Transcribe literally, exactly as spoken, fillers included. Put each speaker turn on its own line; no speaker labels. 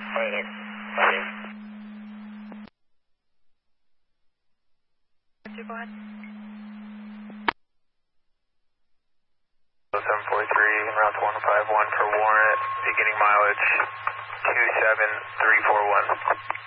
Wait, wait. Go ahead.
seven four three, en route to one five one for warrant, beginning mileage two seven three four one.